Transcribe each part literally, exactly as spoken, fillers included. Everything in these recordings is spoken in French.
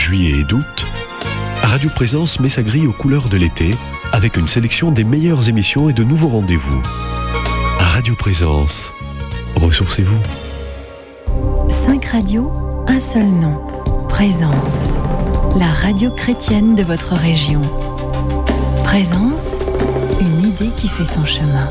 juillet et d'août, Radio Présence met sa grille aux couleurs de l'été avec une sélection des meilleures émissions et de nouveaux rendez-vous. Radio Présence, ressourcez-vous. Cinq radios, un seul nom. Présence, la radio chrétienne de votre région. Présence, une idée qui fait son chemin.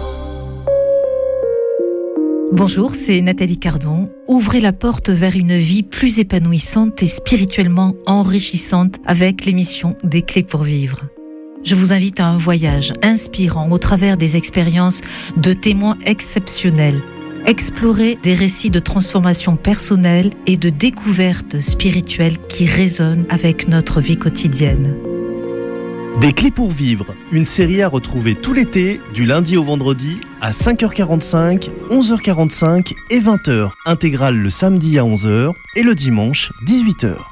Bonjour, c'est Nathalie Cardon. Ouvrez la porte vers une vie plus épanouissante et spirituellement enrichissante avec l'émission Des Clés pour vivre. Je vous invite à un voyage inspirant au travers des expériences de témoins exceptionnels. Explorer des récits de transformation personnelle et de découverte spirituelle qui résonnent avec notre vie quotidienne. Des Clés pour vivre, une série à retrouver tout l'été, du lundi au vendredi, à cinq heures quarante-cinq, onze heures quarante-cinq et vingt heures. Intégrale le samedi à onze heures et le dimanche dix-huit heures.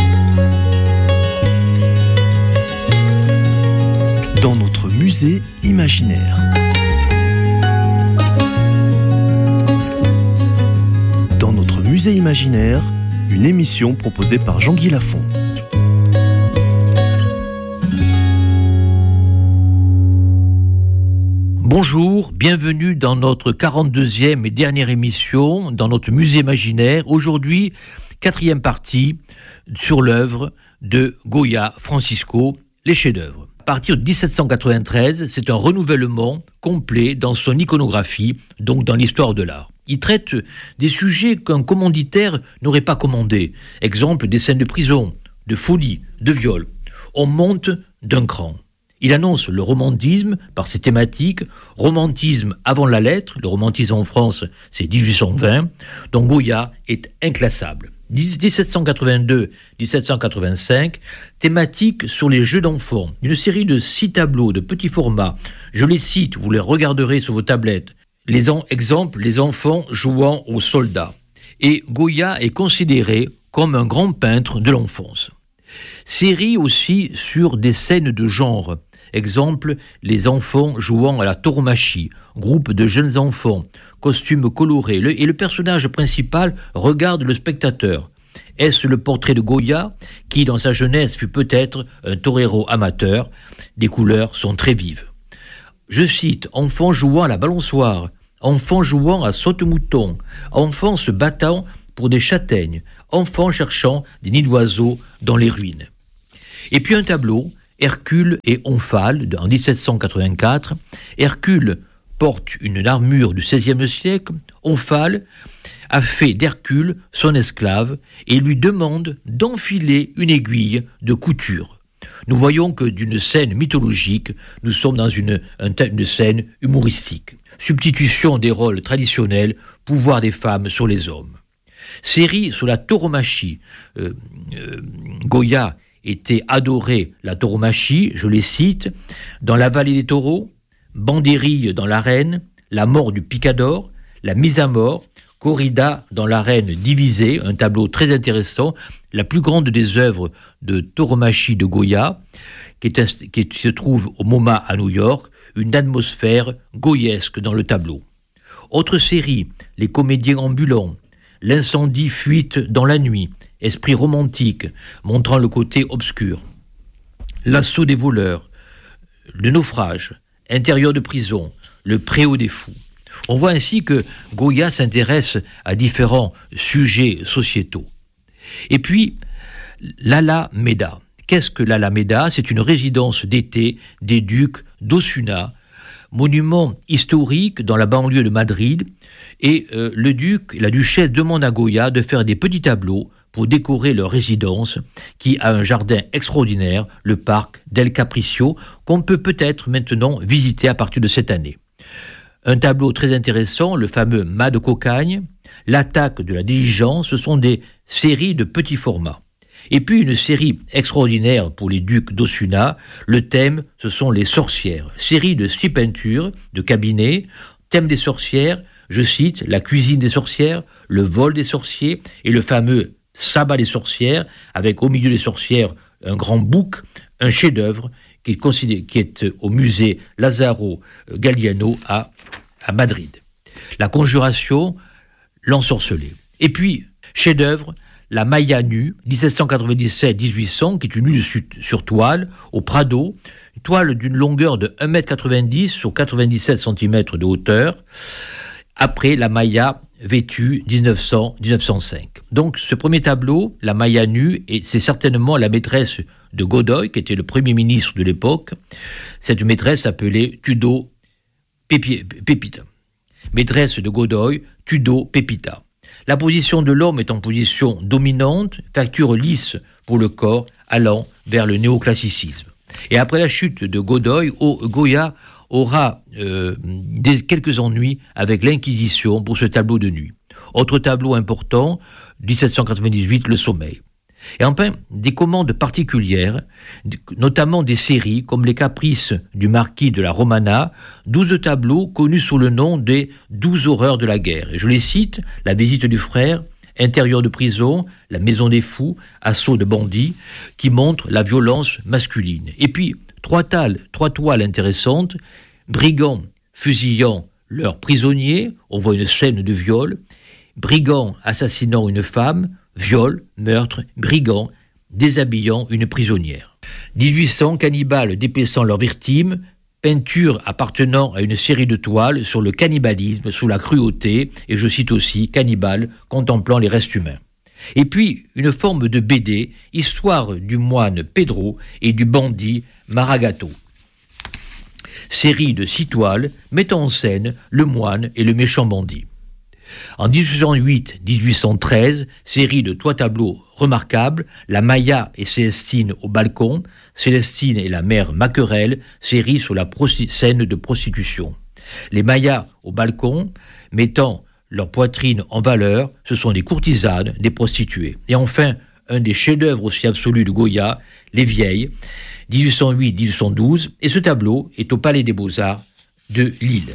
Dans notre musée imaginaire. Dans notre musée imaginaire, une émission proposée par Jean-Guy Lafont. Bonjour, bienvenue dans notre quarante-deuxième et dernière émission, dans notre musée imaginaire. Aujourd'hui, quatrième partie sur l'œuvre de Goya Francisco, les chefs-d'œuvre. À partir de dix-sept cent quatre-vingt-treize, c'est un renouvellement complet dans son iconographie, donc dans l'histoire de l'art. Il traite des sujets qu'un commanditaire n'aurait pas commandés. Exemple, des scènes de prison, de folie, de viol. On monte d'un cran. Il annonce le romantisme par ses thématiques, romantisme avant la lettre, le romantisme en France c'est dix-huit cent vingt, dont Goya est inclassable. dix-sept cent quatre-vingt-deux à dix-sept cent quatre-vingt-cinq, thématique sur les jeux d'enfants, une série de six tableaux de petit format, je les cite, vous les regarderez sur vos tablettes, les en- exemples, les enfants jouant aux soldats. Et Goya est considéré comme un grand peintre de l'enfance. Série aussi sur des scènes de genre. Exemple, les enfants jouant à la tauromachie, groupe de jeunes enfants, costumes colorés, le, et le personnage principal regarde le spectateur. Est-ce le portrait de Goya, qui dans sa jeunesse fut peut-être un torero amateur? Les couleurs sont très vives. Je cite, enfants jouant à la balançoire, enfants jouant à saute-mouton, enfants se battant pour des châtaignes, enfants cherchant des nids d'oiseaux dans les ruines. Et puis un tableau, Hercule et Omphale, en dix-sept cent quatre-vingt-quatre. Hercule porte une armure du seizième siècle. Omphale a fait d'Hercule son esclave et lui demande d'enfiler une aiguille de couture. Nous voyons que d'une scène mythologique, nous sommes dans une, une scène humoristique. Substitution des rôles traditionnels, pouvoir des femmes sur les hommes. Série sur la tauromachie. Euh, euh, Goya était adoré la tauromachie, je les cite, dans la vallée des taureaux, Bandérille dans l'arène, la mort du picador, la mise à mort, corrida dans l'arène divisée, un tableau très intéressant, la plus grande des œuvres de tauromachie de Goya, qui, est, qui se trouve au MoMA à New York, une atmosphère goyesque dans le tableau. Autre série, les comédiens ambulants, l'incendie fuite dans la nuit, esprit romantique, montrant le côté obscur. L'assaut des voleurs, le naufrage, intérieur de prison, le préau des fous. On voit ainsi que Goya s'intéresse à différents sujets sociétaux. Et puis, l'Alameda. Qu'est-ce que l'Alameda? C'est une résidence d'été des ducs d'Osuna, monument historique dans la banlieue de Madrid, et euh, le duc et la duchesse demandent à Goya de faire des petits tableaux pour décorer leur résidence, qui a un jardin extraordinaire, le parc del Capriccio, qu'on peut peut-être maintenant visiter à partir de cette année. Un tableau très intéressant, le fameux Mât de Cocagne, l'attaque de la diligence, ce sont des séries de petits formats. Et puis une série extraordinaire pour les ducs d'Osuna, le thème, ce sont les sorcières. Série de six peintures, de cabinets, thème des sorcières, je cite, la cuisine des sorcières, le vol des sorciers et le fameux sabbat des sorcières, avec au milieu des sorcières un grand bouc, un chef-d'œuvre qui est, considéré, qui est au musée Lazzaro Galliano à, à Madrid. La conjuration, l'ensorcelé. Et puis, chef-d'œuvre, la Maya nue, dix-sept cent quatre-vingt-dix-sept à dix-huit cents, qui est une nue sur, sur toile, au Prado, une toile d'une longueur de un mètre quatre-vingt-dix sur quatre-vingt-dix-sept centimètres de hauteur, après la Maya vêtue dix-neuf cents à dix-neuf cent cinq. Donc ce premier tableau, la Maya nue, et c'est certainement la maîtresse de Godoy, qui était le premier ministre de l'époque. Cette maîtresse s'appelait Tudo Pepita. Maîtresse de Godoy, Tudo Pepita. La position de l'homme est en position dominante, facture lisse pour le corps, allant vers le néoclassicisme. Et après la chute de Godoy, Goya aura euh, des, quelques ennuis avec l'Inquisition pour ce tableau de nuit. Autre tableau important, dix-sept cent quatre-vingt-dix-huit, Le Sommeil. Et enfin, des commandes particulières, notamment des séries comme Les Caprices du Marquis de la Romana, douze tableaux connus sous le nom des douze horreurs de la guerre. Et je les cite: La visite du frère, Intérieur de prison, La maison des fous, Assaut de bandits, qui montrent la violence masculine. Et puis, trois, tales, trois toiles intéressantes, Brigands fusillant leurs prisonniers, on voit une scène de viol, Brigands assassinant une femme, viol, meurtre, brigands déshabillant une prisonnière. dix-huit cents, cannibales dépaissant leurs victimes, peinture appartenant à une série de toiles sur le cannibalisme sous la cruauté, et je cite aussi cannibales contemplant les restes humains. Et puis une forme de B D, histoire du moine Pedro et du bandit Maragato. Série de six toiles mettant en scène le moine et le méchant bandit. En dix-huit cent huit à dix-huit cent treize, série de trois tableaux remarquables, La Maya et Célestine au balcon, Célestine et la mère Maquerelle, série sur la prosti- scène de prostitution. Les Mayas au balcon, mettant leur poitrine en valeur, ce sont des courtisanes, des prostituées. Et enfin, un des chefs-d'œuvre aussi absolus de Goya, Les Vieilles, dix-huit cent huit à dix-huit cent douze, et ce tableau est au Palais des Beaux-Arts de Lille.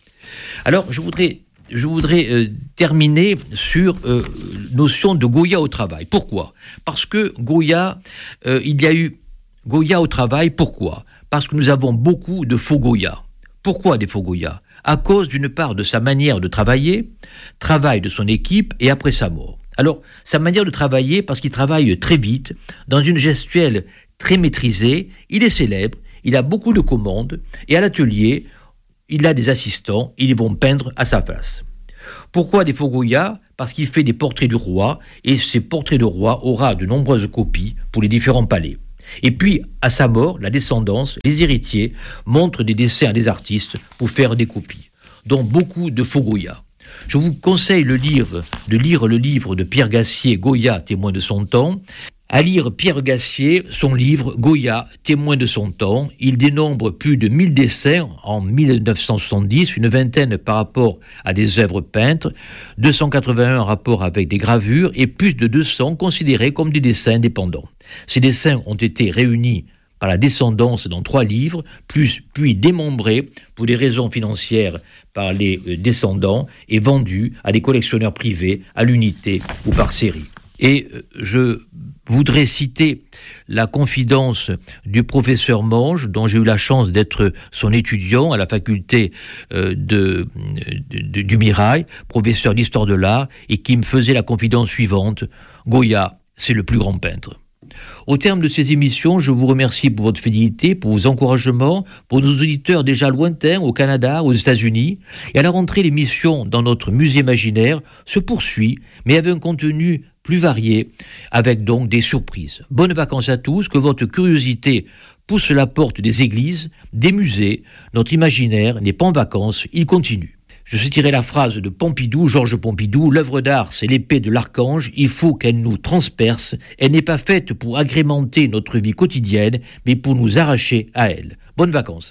Alors, je voudrais... Je voudrais euh, terminer sur euh, notion de Goya au travail. Pourquoi ? Parce que Goya, euh, il y a eu Goya au travail, pourquoi ? Parce que nous avons beaucoup de faux Goya. Pourquoi des faux Goya ? À cause d'une part de sa manière de travailler, travail de son équipe et après sa mort. Alors, sa manière de travailler, parce qu'il travaille très vite, dans une gestuelle très maîtrisée, il est célèbre, il a beaucoup de commandes, et à l'atelier, il a des assistants, ils vont peindre à sa face. Pourquoi des faux Goya ? Parce qu'il fait des portraits du roi, et ces portraits de roi aura de nombreuses copies pour les différents palais. Et puis, à sa mort, la descendance, les héritiers, montrent des dessins à des artistes pour faire des copies, dont beaucoup de faux Goya. Je vous conseille le livre, de lire le livre de Pierre Gassier, Goya, témoin de son temps. À lire Pierre Gassier, son livre Goya, témoin de son temps. Il dénombre plus de mille dessins en mille neuf cent soixante-dix, une vingtaine par rapport à des œuvres peintes, deux cent quatre-vingt-un en rapport avec des gravures et plus de deux cents considérés comme des dessins indépendants. Ces dessins ont été réunis par la descendance dans trois livres, plus, puis démembrés pour des raisons financières par les descendants et vendus à des collectionneurs privés à l'unité ou par série. Et je voudrais citer la confidence du professeur Monge, dont j'ai eu la chance d'être son étudiant à la faculté euh, de, de, du Mirail, professeur d'histoire de l'art, et qui me faisait la confidence suivante: Goya, c'est le plus grand peintre. Au terme de ces émissions, je vous remercie pour votre fidélité, pour vos encouragements, pour nos auditeurs déjà lointains au Canada, aux États-Unis. Et à la rentrée, l'émission dans notre musée imaginaire se poursuit, mais avec un contenu plus varié, avec donc des surprises. Bonnes vacances à tous, que votre curiosité pousse la porte des églises, des musées. Notre imaginaire n'est pas en vacances, il continue. Je citerai la phrase de Pompidou, Georges Pompidou: l'œuvre d'art, c'est l'épée de l'archange, il faut qu'elle nous transperce, elle n'est pas faite pour agrémenter notre vie quotidienne, mais pour nous arracher à elle. Bonnes vacances.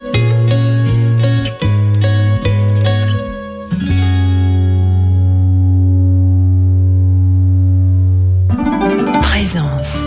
Présence.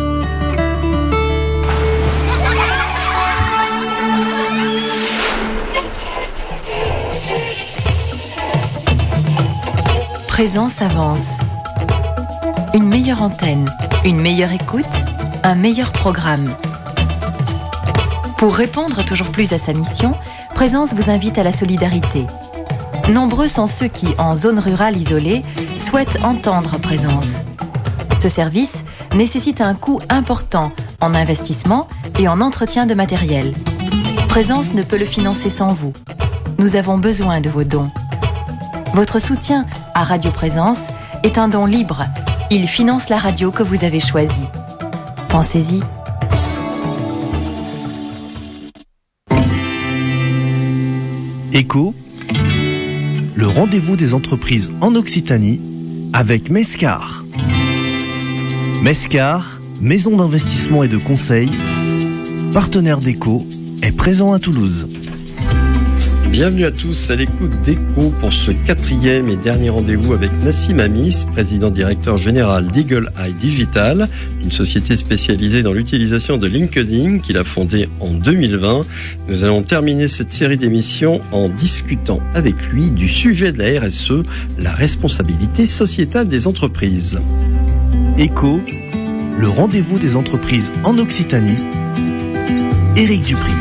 Présence avance. Une meilleure antenne, une meilleure écoute, un meilleur programme. Pour répondre toujours plus à sa mission, Présence vous invite à la solidarité. Nombreux sont ceux qui, en zone rurale isolée, souhaitent entendre Présence. Ce service nécessite un coût important en investissement et en entretien de matériel. Présence ne peut le financer sans vous. Nous avons besoin de vos dons. Votre soutien à Radio Présence est un don libre. Il finance la radio que vous avez choisie. Pensez-y. Écho, le rendez-vous des entreprises en Occitanie avec Mescar. Mescar, maison d'investissement et de conseil, partenaire d'Écho, est présent à Toulouse. Bienvenue à tous à l'écoute d'Écho pour ce quatrième et dernier rendez-vous avec Nassim Amis, président-directeur général d'Eagle Eye Digital, une société spécialisée dans l'utilisation de LinkedIn qu'il a fondée en deux mille vingt. Nous allons terminer cette série d'émissions en discutant avec lui du sujet de la R S E, la responsabilité sociétale des entreprises. Écho, le rendez-vous des entreprises en Occitanie, Éric Dupri.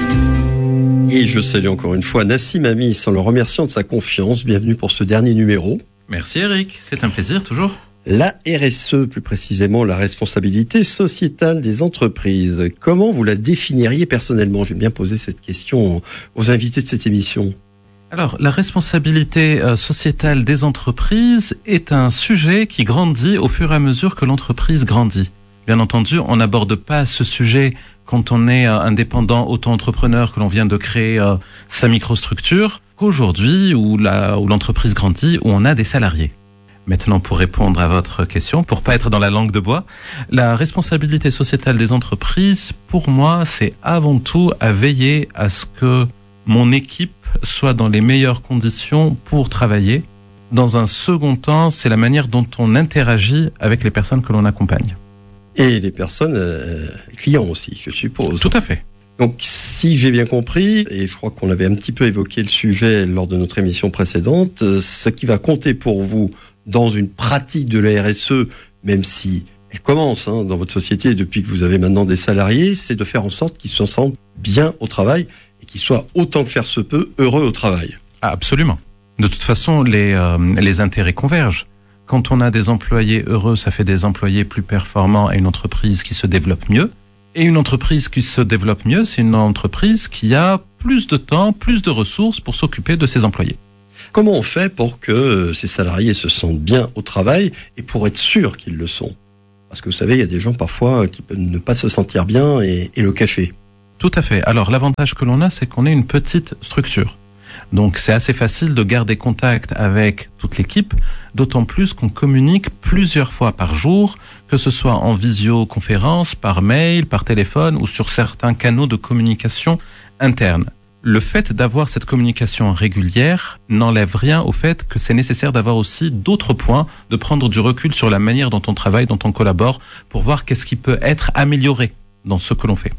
Et je salue encore une fois Nassim Amis en le remerciant de sa confiance. Bienvenue pour ce dernier numéro. Merci Eric, c'est un plaisir toujours. La R S E, plus précisément la responsabilité sociétale des entreprises. Comment vous la définiriez personnellement ? J'aime bien poser cette question aux invités de cette émission. Alors, la responsabilité euh, sociétale des entreprises est un sujet qui grandit au fur et à mesure que l'entreprise grandit. Bien entendu, on n'aborde pas ce sujet quand on est euh, indépendant, auto-entrepreneur, que l'on vient de créer euh, sa microstructure, qu'aujourd'hui, où, la, où l'entreprise grandit, où on a des salariés. Maintenant, pour répondre à votre question, pour pas être dans la langue de bois, la responsabilité sociétale des entreprises, pour moi, c'est avant tout à veiller à ce que mon équipe soit dans les meilleures conditions pour travailler. Dans un second temps, c'est la manière dont on interagit avec les personnes que l'on accompagne. Et les personnes, euh, clients aussi, je suppose. Tout à fait. Donc, si j'ai bien compris, et je crois qu'on avait un petit peu évoqué le sujet lors de notre émission précédente, ce qui va compter pour vous dans une pratique de la R S E, même si elle commence hein, dans votre société depuis que vous avez maintenant des salariés, c'est de faire en sorte qu'ils se sentent bien au travail et qu'ils soient, autant que faire se peut, heureux au travail. Ah, absolument. De toute façon, les, euh, les intérêts convergent. Quand on a des employés heureux, ça fait des employés plus performants et une entreprise qui se développe mieux. Et une entreprise qui se développe mieux, c'est une entreprise qui a plus de temps, plus de ressources pour s'occuper de ses employés. Comment on fait pour que ces salariés se sentent bien au travail et pour être sûr qu'ils le sont ? Parce que vous savez, il y a des gens parfois qui peuvent ne pas se sentir bien et, et le cacher. Tout à fait. Alors l'avantage que l'on a, c'est qu'on est une petite structure. Donc c'est assez facile de garder contact avec toute l'équipe, d'autant plus qu'on communique plusieurs fois par jour, que ce soit en visioconférence, par mail, par téléphone ou sur certains canaux de communication interne. Le fait d'avoir cette communication régulière n'enlève rien au fait que c'est nécessaire d'avoir aussi d'autres points, de prendre du recul sur la manière dont on travaille, dont on collabore, pour voir qu'est-ce qui peut être amélioré dans ce que l'on fait.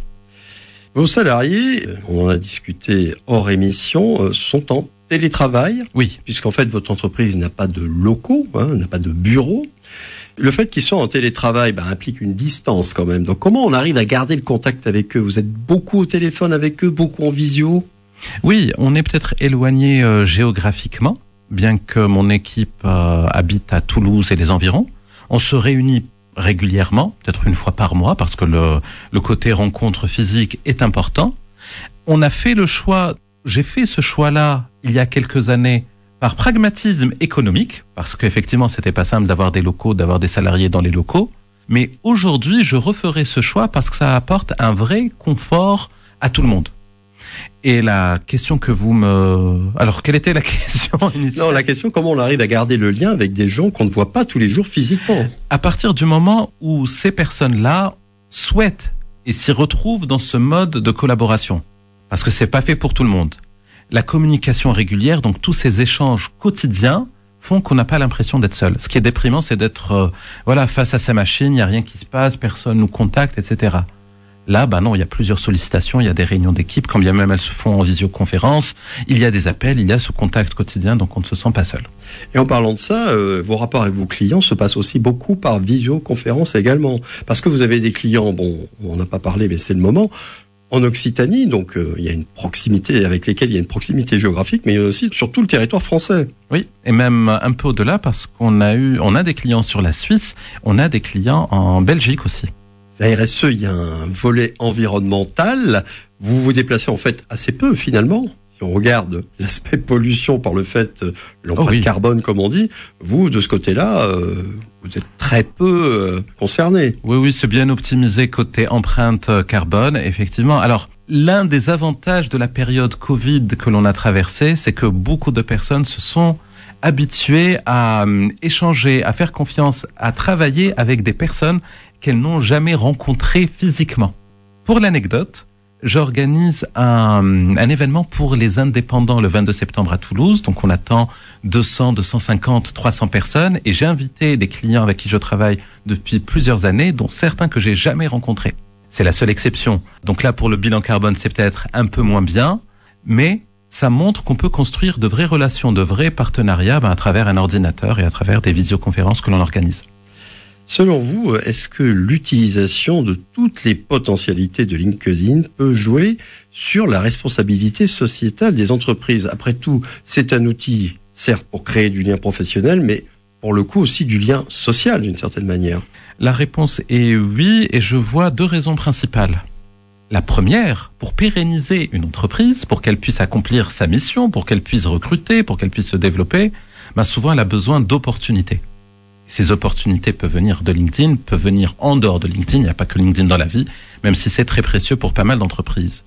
Vos salariés, on en a discuté hors émission, sont en télétravail. Oui. Puisqu'en fait, votre entreprise n'a pas de locaux, hein, n'a pas de bureau. Le fait qu'ils soient en télétravail bah, implique une distance quand même. Donc comment on arrive à garder le contact avec eux ? Vous êtes beaucoup au téléphone avec eux, beaucoup en visio ? Oui, on est peut-être éloigné euh, géographiquement, bien que mon équipe euh, habite à Toulouse et les environs. On se réunit régulièrement, peut-être une fois par mois, parce que le, le côté rencontre physique est important. On a fait le choix, j'ai fait ce choix-là il y a quelques années par pragmatisme économique, parce qu'effectivement c'était pas simple d'avoir des locaux, d'avoir des salariés dans les locaux, mais aujourd'hui je referai ce choix parce que ça apporte un vrai confort à tout le monde. Et la question que vous me... Alors, quelle était la question initiale ? Non, la question, comment on arrive à garder le lien avec des gens qu'on ne voit pas tous les jours physiquement ? À partir du moment où ces personnes-là souhaitent et s'y retrouvent dans ce mode de collaboration. Parce que c'est pas fait pour tout le monde. La communication régulière, donc tous ces échanges quotidiens, font qu'on n'a pas l'impression d'être seul. Ce qui est déprimant, c'est d'être euh, voilà, face à sa machine, il n'y a rien qui se passe, personne nous contacte, et cetera. Là, bah non, il y a plusieurs sollicitations, il y a des réunions d'équipe, quand bien même elles se font en visioconférence, il y a des appels, il y a ce contact quotidien, donc on ne se sent pas seul. Et en parlant de ça, euh, vos rapports avec vos clients se passent aussi beaucoup par visioconférence également. Parce que vous avez des clients, bon, on n'a pas parlé, mais c'est le moment, en Occitanie, donc euh, il y a une proximité avec lesquels il y a une proximité géographique, mais aussi sur tout le territoire français. Oui, et même un peu au-delà parce qu'on a eu, on a des clients sur la Suisse, on a des clients en Belgique aussi. La R S E, il y a un volet environnemental. Vous vous déplacez en fait assez peu finalement. Si on regarde l'aspect pollution par le fait, euh, l'empreinte oh oui. carbone comme on dit, vous de ce côté-là, euh, vous êtes très peu euh, concerné. Oui, oui, c'est bien optimisé côté empreinte carbone, effectivement. Alors, l'un des avantages de la période Covid que l'on a traversée, c'est que beaucoup de personnes se sont habituées à euh, échanger, à faire confiance, à travailler avec des personnes qu'elles n'ont jamais rencontrées physiquement. Pour l'anecdote, j'organise un, un événement pour les indépendants le vingt-deux septembre à Toulouse. Donc on attend deux cents, deux cent cinquante, trois cents personnes et j'ai invité des clients avec qui je travaille depuis plusieurs années, dont certains que j'ai jamais rencontrés. C'est la seule exception. Donc là, pour le bilan carbone, c'est peut-être un peu moins bien, mais ça montre qu'on peut construire de vraies relations, de vrais partenariats ben, à travers un ordinateur et à travers des visioconférences que l'on organise. Selon vous, est-ce que l'utilisation de toutes les potentialités de LinkedIn peut jouer sur la responsabilité sociétale des entreprises ? Après tout, c'est un outil, certes, pour créer du lien professionnel, mais pour le coup aussi du lien social d'une certaine manière. La réponse est oui, et je vois deux raisons principales. La première, pour pérenniser une entreprise, pour qu'elle puisse accomplir sa mission, pour qu'elle puisse recruter, pour qu'elle puisse se développer, ben souvent elle a besoin d'opportunités. Ces opportunités peuvent venir de LinkedIn, peuvent venir en dehors de LinkedIn. Il n'y a pas que LinkedIn dans la vie, même si c'est très précieux pour pas mal d'entreprises.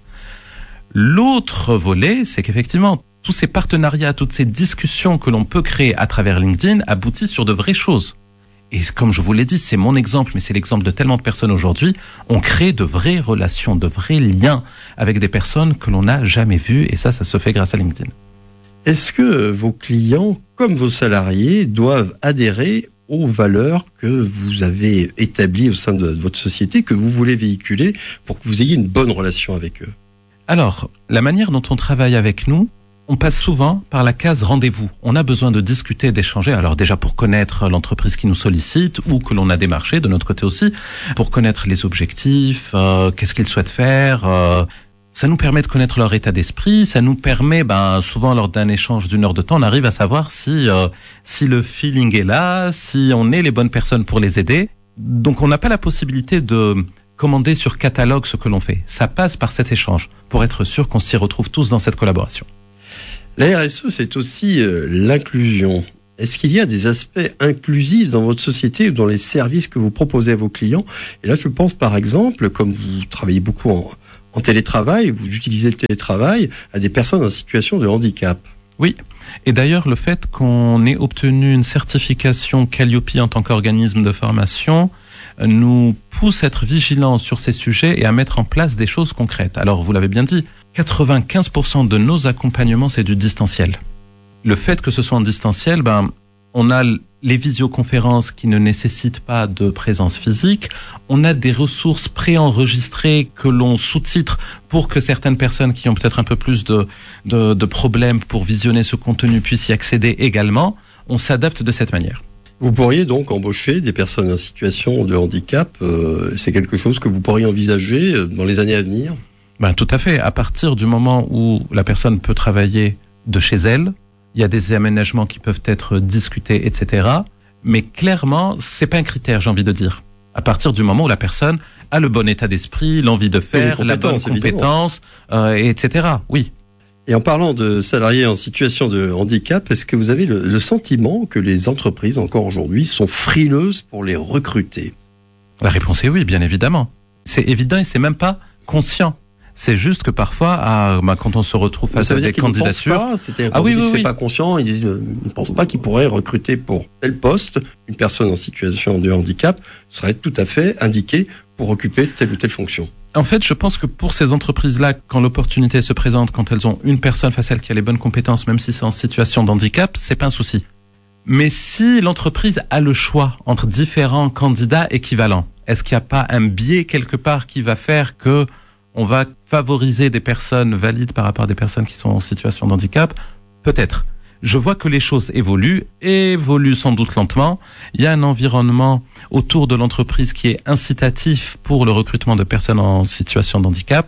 L'autre volet, c'est qu'effectivement, tous ces partenariats, toutes ces discussions que l'on peut créer à travers LinkedIn aboutissent sur de vraies choses. Et comme je vous l'ai dit, c'est mon exemple, mais c'est l'exemple de tellement de personnes aujourd'hui. On crée de vraies relations, de vrais liens avec des personnes que l'on n'a jamais vues. Et ça, ça se fait grâce à LinkedIn. Est-ce que vos clients, comme vos salariés, doivent adhérer aux valeurs que vous avez établies au sein de votre société, que vous voulez véhiculer pour que vous ayez une bonne relation avec eux? Alors, la manière dont on travaille avec nous, on passe souvent par la case rendez-vous. On a besoin de discuter, d'échanger. Alors déjà pour connaître l'entreprise qui nous sollicite ou que l'on a démarché de notre côté aussi, pour connaître les objectifs, euh, qu'est-ce qu'ils souhaitent faire. Euh, ça nous permet de connaître leur état d'esprit. Ça nous permet, ben souvent lors d'un échange d'une heure de temps, on arrive à savoir si euh, si le feeling est là, si on est les bonnes personnes pour les aider. Donc on n'a pas la possibilité de commander sur catalogue ce que l'on fait. Ça passe par cet échange pour être sûr qu'on s'y retrouve tous dans cette collaboration. La R S E, c'est aussi euh, l'inclusion. Est-ce qu'il y a des aspects inclusifs dans votre société ou dans les services que vous proposez à vos clients? Et là, je pense par exemple, comme vous travaillez beaucoup en, en télétravail, vous utilisez le télétravail à des personnes en situation de handicap. Oui, et d'ailleurs le fait qu'on ait obtenu une certification Calliope en tant qu'organisme de formation nous pousse à être vigilants sur ces sujets et à mettre en place des choses concrètes. Alors, vous l'avez bien dit, quatre-vingt-quinze pour cent de nos accompagnements, c'est du distanciel. Le fait que ce soit en distanciel, ben, on a les visioconférences qui ne nécessitent pas de présence physique. On a des ressources préenregistrées que l'on sous-titre pour que certaines personnes qui ont peut-être un peu plus de, de, de problèmes pour visionner ce contenu puissent y accéder également. On s'adapte de cette manière. Vous pourriez donc embaucher des personnes en situation de handicap. Euh, c'est quelque chose que vous pourriez envisager dans les années à venir? Ben, tout à fait. À partir du moment où la personne peut travailler de chez elle, il y a des aménagements qui peuvent être discutés, et cetera. Mais clairement, c'est pas un critère, j'ai envie de dire. À partir du moment où la personne a le bon état d'esprit, l'envie de faire, la bonne compétence, euh, et cetera. Oui. Et en parlant de salariés en situation de handicap, est-ce que vous avez le, le sentiment que les entreprises, encore aujourd'hui, sont frileuses pour les recruter? La réponse est oui, bien évidemment. C'est évident et c'est même pas conscient. C'est juste que parfois, ah, bah, quand on se retrouve face à des candidatures... Pas, c'est-à-dire ah oui, oui, c'est oui. pas conscient, ils ne pensent pas qu'ils pourraient recruter pour tel poste une personne en situation de handicap serait tout à fait indiquée pour occuper telle ou telle fonction. En fait, je pense que pour ces entreprises-là, quand l'opportunité se présente, quand elles ont une personne face à elle qui a les bonnes compétences, même si c'est en situation d'handicap, c'est pas un souci. Mais si l'entreprise a le choix entre différents candidats équivalents, est-ce qu'il n'y a pas un biais quelque part qui va faire que on va favoriser des personnes valides par rapport à des personnes qui sont en situation d'handicap? Peut-être. Je vois que les choses évoluent, évoluent sans doute lentement. Il y a un environnement autour de l'entreprise qui est incitatif pour le recrutement de personnes en situation de handicap.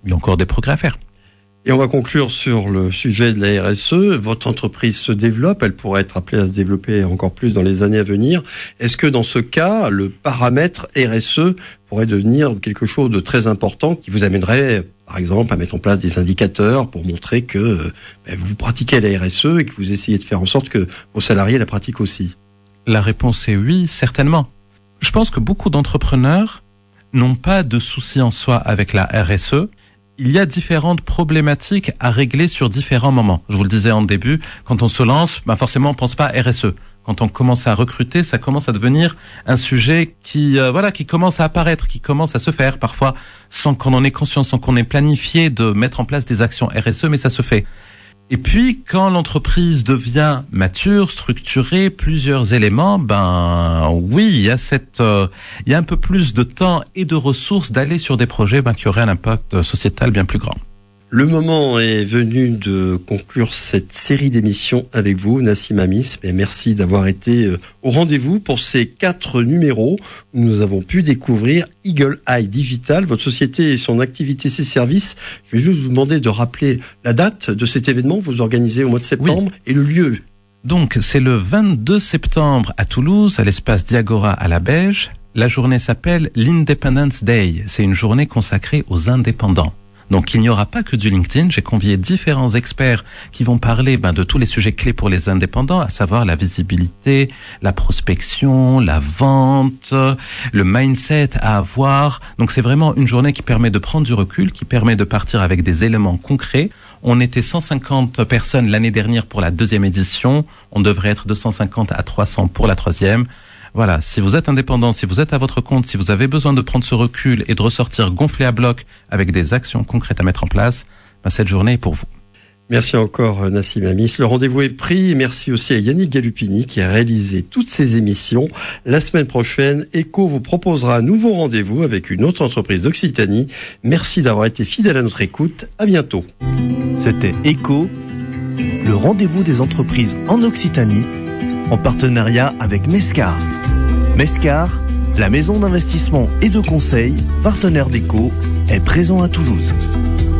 il y a encore des progrès à faire. Et on va conclure sur le sujet de la R S E. Votre entreprise se développe, elle pourrait être appelée à se développer encore plus dans les années à venir. Est-ce que dans ce cas, le paramètre R S E pourrait devenir quelque chose de très important qui vous amènerait, par exemple, à mettre en place des indicateurs pour montrer que ben, vous pratiquez la R S E et que vous essayez de faire en sorte que vos salariés la pratiquent aussi? La réponse est oui, certainement. Je pense que beaucoup d'entrepreneurs n'ont pas de souci en soi avec la R S E. Il y a différentes problématiques à régler sur différents moments. Je vous le disais en début, quand on se lance, ben forcément on pense pas à R S E. Quand on commence à recruter, ça commence à devenir un sujet qui, euh, voilà, qui commence à apparaître, qui commence à se faire parfois sans qu'on en ait conscience, sans qu'on ait planifié de mettre en place des actions R S E, mais ça se fait. Et puis, quand l'entreprise devient mature, structurée, plusieurs éléments, ben oui, il y a cette, euh, il y a un peu plus de temps et de ressources d'aller sur des projets ben, qui auraient un impact sociétal bien plus grand. Le moment est venu de conclure cette série d'émissions avec vous, Nassim Amis. Et merci d'avoir été au rendez-vous pour ces quatre numéros où nous avons pu découvrir Eagle Eye Digital, votre société et son activité, ses services. Je vais juste vous demander de rappeler la date de cet événement que vous organisez au mois de septembre, oui, et le lieu. Donc, c'est le vingt-deux septembre à Toulouse, à l'espace Diagora à la Beige. La journée s'appelle l'Independence Day. C'est une journée consacrée aux indépendants. Donc, il n'y aura pas que du LinkedIn. J'ai convié différents experts qui vont parler ben, de tous les sujets clés pour les indépendants, à savoir la visibilité, la prospection, la vente, le mindset à avoir. Donc, c'est vraiment une journée qui permet de prendre du recul, qui permet de partir avec des éléments concrets. On était cent cinquante personnes l'année dernière pour la deuxième édition. On devrait être deux cent cinquante à trois cents pour la troisième. Voilà, si vous êtes indépendant, si vous êtes à votre compte, si vous avez besoin de prendre ce recul et de ressortir gonflé à bloc avec des actions concrètes à mettre en place, ben cette journée est pour vous. Merci encore Nassim Amis. Le rendez-vous est pris. Merci aussi à Yannick Galupini qui a réalisé toutes ces émissions. La semaine prochaine, Eco vous proposera un nouveau rendez-vous avec une autre entreprise d'Occitanie. Merci d'avoir été fidèle à notre écoute. À bientôt. C'était Eco, le rendez-vous des entreprises en Occitanie, en partenariat avec Mescar. Mescar, la maison d'investissement et de conseil, partenaire d'Eco, est présent à Toulouse.